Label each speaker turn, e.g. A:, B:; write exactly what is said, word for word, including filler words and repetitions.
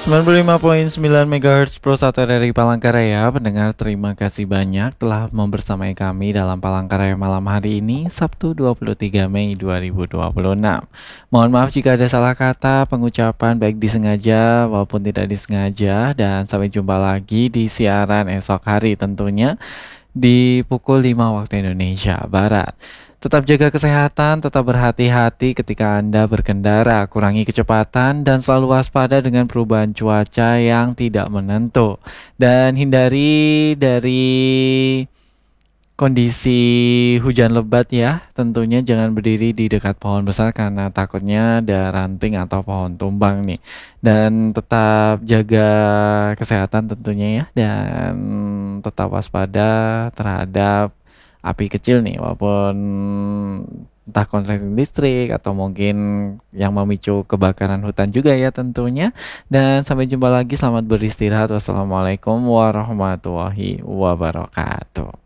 A: sembilan puluh lima koma sembilan megahertz Pro satu R R I Palangkaraya. Pendengar, terima kasih banyak telah membersamai kami dalam Palangkaraya malam hari ini, Sabtu dua puluh tiga Mei dua ribu dua puluh enam. Mohon maaf jika ada salah kata, pengucapan baik disengaja maupun tidak disengaja. Dan sampai jumpa lagi di siaran esok hari tentunya di pukul lima waktu Indonesia Barat. Tetap jaga kesehatan, tetap berhati-hati ketika Anda berkendara, kurangi kecepatan dan selalu waspada dengan perubahan cuaca yang tidak menentu. Dan hindari dari kondisi hujan lebat ya, tentunya jangan berdiri di dekat pohon besar karena takutnya ada ranting atau pohon tumbang nih. Dan tetap jaga kesehatan tentunya ya, dan tetap waspada terhadap api kecil nih, walaupun entah konsleting listrik atau mungkin yang memicu kebakaran hutan juga ya tentunya. Dan sampai jumpa lagi, selamat beristirahat. Wassalamualaikum warahmatullahi wabarakatuh.